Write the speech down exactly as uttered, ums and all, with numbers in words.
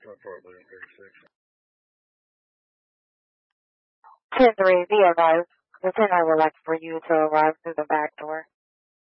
ten three, be advised. The center would like for you to arrive through the back door.